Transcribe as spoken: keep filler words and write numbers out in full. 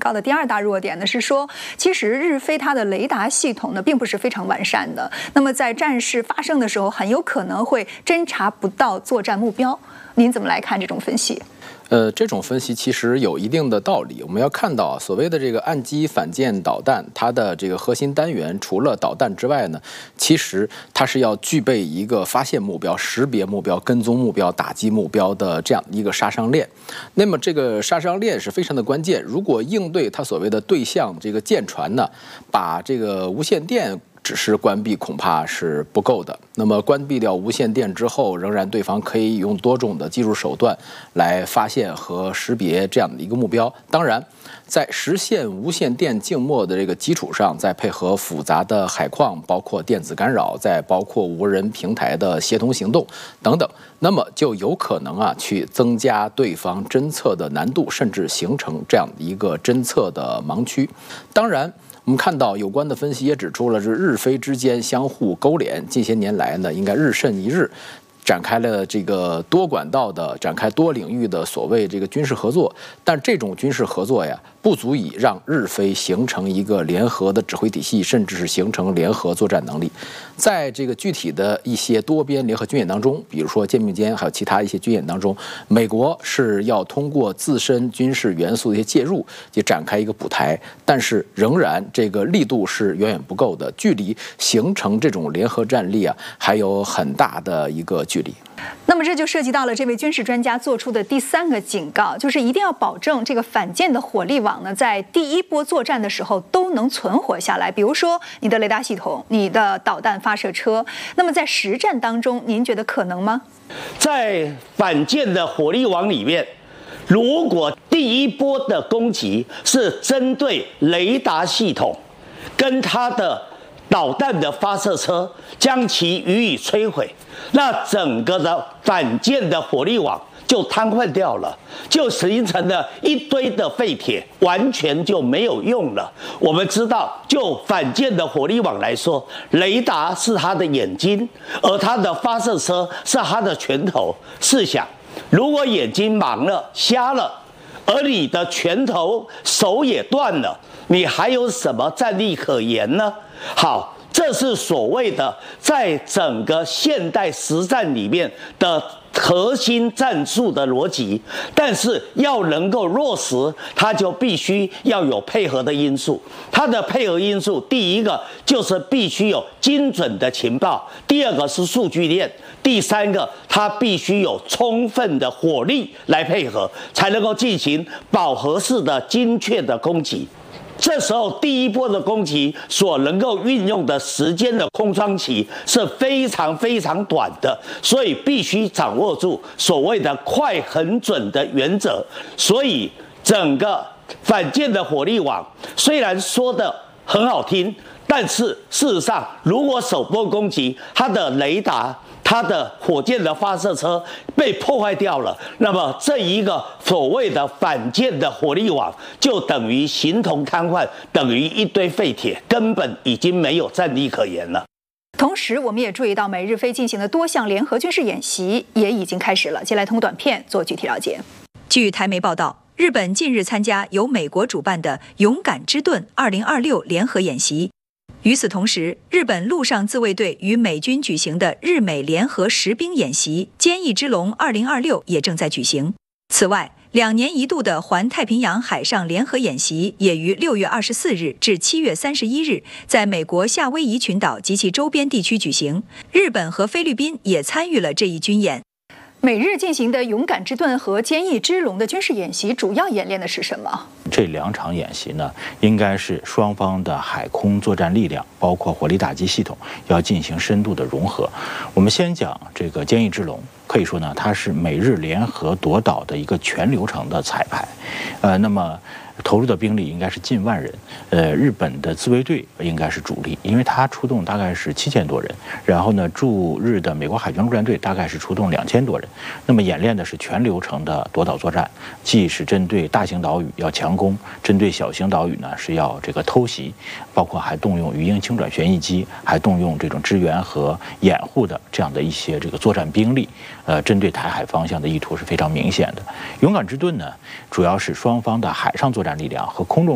告的第二大弱点呢，是说其实日飞它的雷达系统呢并不是非常完善的，那么在战事发生的时候，很有可能会侦察不到作战目标。您怎么来看这种分析？ 呃，这种分析其实有一定的道理。我们要看到啊，所谓的这个岸基反舰导弹，它的这个核心单元除了导弹之外呢，其实它是要具备一个发现目标、识别目标、跟踪目标、打击目标的这样一个杀伤链。那么这个杀伤链是非常的关键。如果应对它所谓的对象这个舰船呢，把这个无线电只是关闭恐怕是不够的。那么关闭掉无线电之后，仍然对方可以用多种的技术手段来发现和识别这样的一个目标。当然，在实现无线电静默的这个基础上，再配合复杂的海况，包括电子干扰，再包括无人平台的协同行动等等，那么就有可能啊去增加对方侦测的难度，甚至形成这样的一个侦测的盲区。当然，我们看到有关的分析也指出了，是日菲之间相互勾连，近些年来呢，应该日甚一日，展开了这个多管道的、展开多领域的所谓这个军事合作。但这种军事合作呀，不足以让日菲形成一个联合的指挥体系，甚至是形成联合作战能力。在这个具体的一些多边联合军演当中，比如说肩并肩，还有其他一些军演当中，美国是要通过自身军事元素的一些介入，就展开一个补台，但是仍然这个力度是远远不够的，距离形成这种联合战力啊，还有很大的一个距离。 那么这就涉及到了这位军事专家做出的第三个警告，就是一定要保证这个反舰的火力网呢，在第一波作战的时候都能存活下来。比如说你的雷达系统、你的导弹发射车，那么在实战当中，您觉得可能吗？ 在反舰的火力网里面，如果第一波的攻击是针对雷达系统跟它的导弹的发射车，将其予以摧毁，那整个的反舰的火力网就瘫痪掉了，就形成了一堆的废铁，完全就没有用了。我们知道，就反舰的火力网来说，雷达是它的眼睛，而它的发射车是它的拳头。试想，如果眼睛盲了、瞎了，而你的拳头、手也断了，你还有什么战力可言呢？好，这是所谓的在整个现代实战里面的核心战术的逻辑，但是要能够落实，它就必须要有配合的因素。它的配合因素，第一个就是必须有精准的情报，第二个是数据链，第三个它必须有充分的火力来配合，才能够进行饱和式的精确的攻击。这时候，第一波的攻击所能够运用的时间的空窗期是非常非常短的，所以必须掌握住所谓的快、很准的原则。所以，整个反舰的火力网虽然说的很好听，但是事实上，如果首波攻击它的雷达、它的火箭的发射车被破坏掉了，那么这一个所谓的反舰的火力网就等于形同瘫痪，等于一堆废铁，根本已经没有战力可言了。 同时，我们也注意到美日菲进行的多项联合军事演习也已经开始了。接下来通过短片做具体了解。 据台媒报道，日本近日参加由美国主办的“勇敢之盾二零二六”联合演习。与此同时，日本陆上自卫队与美军举行的日美联合实兵演习“坚毅之龙二零二六”也正在举行。此外，两年一度的环太平洋海上联合演习也于六月二十四日至七月三十一日在美国夏威夷群岛及其周边地区举行。日本和菲律宾也参与了这一军演。 美日进行的勇敢之盾和坚毅之龙的军事演习，主要演练的是什么？ 这两场演习呢，应该是双方的海空作战力量，包括火力打击系统，要进行深度的融合。我们先讲这个坚毅之龙，可以说呢，它是美日联合夺岛的一个全流程的彩排。呃，那么投入的兵力应该是近万人，呃，日本的自卫队应该是主力，因为它出动大概是七千多人，然后呢，驻日的美国海军陆战队大概是出动两千多人。那么演练的是全流程的夺岛作战，既是针对大型岛屿要强攻，针对小型岛屿呢是要这个偷袭，包括还动用鱼鹰轻转旋翼机，还动用这种支援和掩护的这样的一些这个作战兵力，呃，针对台海方向的意图是非常明显的。勇敢之盾呢，主要是双方的海上作战力量和空中